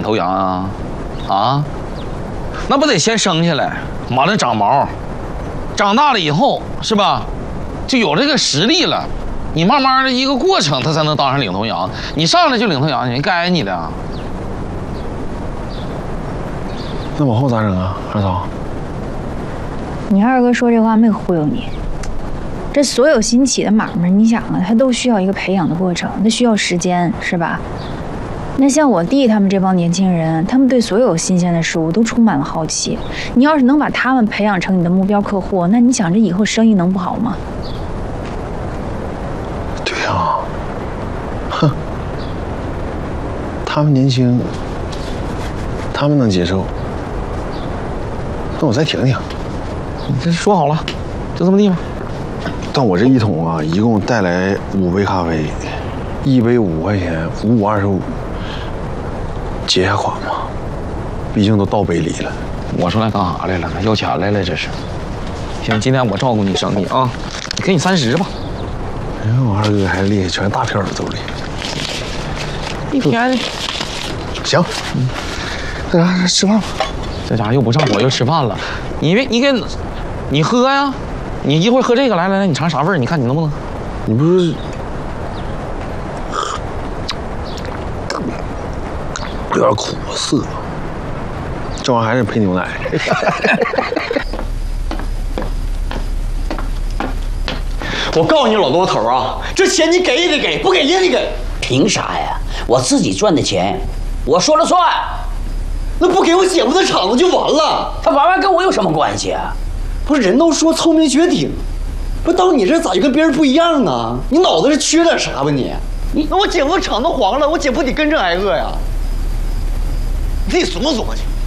头羊啊？啊？那不得先生下来，完了长毛，长大了以后是吧，就有这个实力了。你慢慢的一个过程，它才能当上领头羊。你上来就领头羊，人该你的啊。 那往后咋整啊，二嫂？ 你二哥说这话没忽悠你。这所有新起的买卖，你想啊，它都需要一个培养的过程，它需要时间，是吧？那像我弟他们这帮年轻人，他们对所有新鲜的事物都充满了好奇。你要是能把他们培养成你的目标客户，那你想这以后生意能不好吗？ 对呀，哼，他们年轻，他们能接受，那我再挺挺。 你这说好了，就这么地吧。 但我这一桶啊，一共带来5杯咖啡，一杯5块钱，5、5、25，结下款嘛，毕竟都到杯里了。 我说来干啥来了？要钱来了这是。行，今天我照顾你生意啊，给你30吧。 哎呀，我二哥还厉害，全大票兜里。 一天。 行，那啥吃饭吧。 这家伙又不上火又吃饭了，你喝呀。你一会儿喝这个，来，你尝啥味儿？你看你能不能？ 你不是有点苦涩，这玩意儿还是配牛奶。 我告诉你老多头啊，这钱你给也得给，不给也得给。 凭啥呀？我自己赚的钱，我说了算。 那不给我姐夫的厂子就完了？ 他玩玩跟我有什么关系啊？ 不是人都说聪明绝顶，不到你这咋就跟别人不一样呢？你脑子是缺点啥吧你？那我姐夫厂都黄了，我姐夫得跟着挨饿呀。你自己琢磨琢磨去。